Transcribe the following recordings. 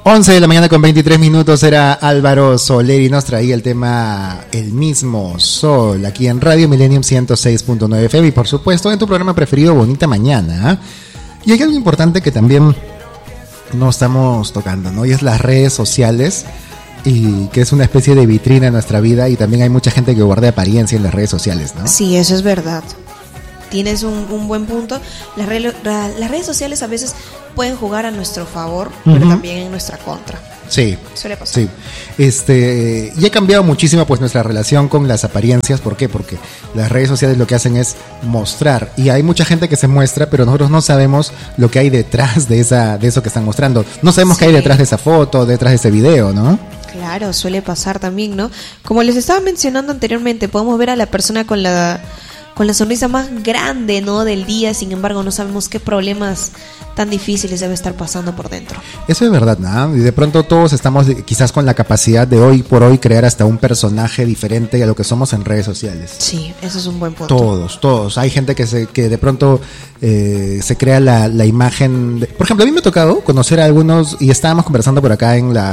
11 de la mañana con 23 minutos era Álvaro Soler y nos traía el tema El mismo sol aquí en Radio Millennium 106.9 FM y por supuesto en tu programa preferido Bonita Mañana. Y hay algo importante que también no estamos tocando, ¿no? Y es las redes sociales, y que es una especie de vitrina en nuestra vida, y también hay mucha gente que guarda apariencia en las redes sociales, ¿no? Sí, eso es verdad. Tienes un buen punto. Las redes sociales a veces pueden jugar a nuestro favor, pero también en nuestra contra. Sí. Suele pasar. Sí. Y ha cambiado muchísimo pues nuestra relación con las apariencias. ¿Por qué? Porque las redes sociales lo que hacen es mostrar. Y hay mucha gente que se muestra, pero nosotros no sabemos lo que hay detrás de eso que están mostrando. No sabemos qué hay detrás de esa foto, detrás de ese video, ¿no? Claro, suele pasar también, ¿no? Como les estaba mencionando anteriormente, podemos ver a la persona con la sonrisa más grande, ¿no?, del día. Sin embargo, no sabemos qué problemas tan difíciles debe estar pasando por dentro. Eso es verdad, ¿no? Y de pronto todos estamos quizás con la capacidad de hoy por hoy crear hasta un personaje diferente a lo que somos en redes sociales. Sí, eso es un buen punto. Todos. Hay gente que de pronto se crea la imagen. Por ejemplo, a mí me ha tocado conocer a algunos, y estábamos conversando por acá en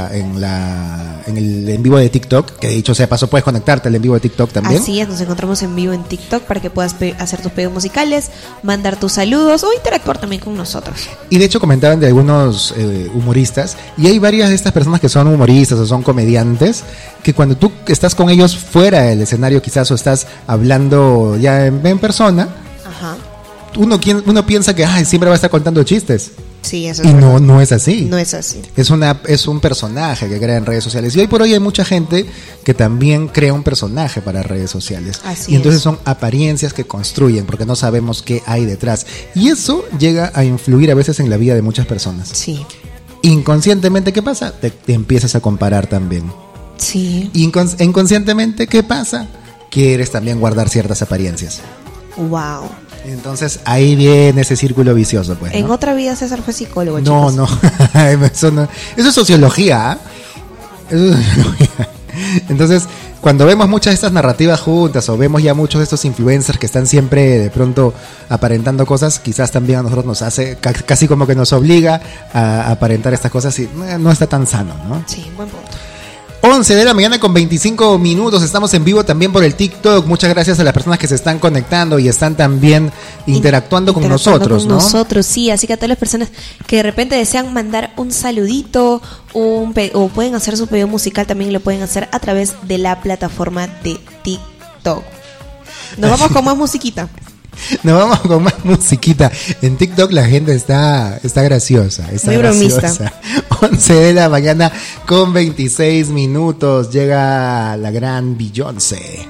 el en vivo de TikTok, que de dicho sea paso, puedes conectarte al en vivo de TikTok también. Así es, nos encontramos en vivo en TikTok para que puedas hacer tus pedidos musicales, mandar tus saludos o interactuar también con nosotros. Y de hecho comentaban de algunos humoristas, y hay varias de estas personas que son humoristas o son comediantes, que cuando tú estás con ellos fuera del escenario quizás, o estás hablando ya en persona, ajá, uno piensa que siempre va a estar contando chistes. Sí, eso es y verdad. no es así. No es así. Es un personaje que crea en redes sociales. Y hoy por hoy hay mucha gente que también crea un personaje para redes sociales. Así y entonces es. Son apariencias que construyen porque no sabemos qué hay detrás. Y eso llega a influir a veces en la vida de muchas personas. Sí. Inconscientemente, ¿qué pasa? Te empiezas a comparar también. Sí. Inconscientemente, ¿qué pasa? Quieres también guardar ciertas apariencias. Wow. Entonces ahí viene ese círculo vicioso, pues, ¿no? En otra vida César fue psicólogo, no, chicos. No. Eso es sociología, Eso es sociología. Entonces, cuando vemos muchas de estas narrativas juntas, o vemos ya muchos de estos influencers que están siempre de pronto aparentando cosas, quizás también a nosotros nos hace, casi como que nos obliga a aparentar estas cosas, y no está tan sano, ¿no? Sí, buen punto. 11 de la mañana con 25 minutos, estamos en vivo también por el TikTok. Muchas gracias a las personas que se están conectando y están también interactuando con nosotros, ¿no? Nosotros, sí, así que a todas las personas que de repente desean mandar un saludito o pueden hacer su pedido musical, también lo pueden hacer a través de la plataforma de TikTok. Nos vamos con más musiquita. Nos vamos con más musiquita. En TikTok la gente está graciosa. Está muy bromista. Graciosa. 11 de la mañana con 26 minutos. Llega la gran Beyoncé.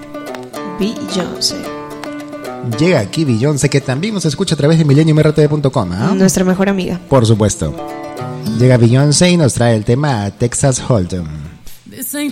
Llega aquí Beyoncé, que también nos escucha a través de millenniumrtv.com, ¿eh? Nuestra mejor amiga. Por supuesto. Llega Beyoncé y nos trae el tema Texas Hold'em.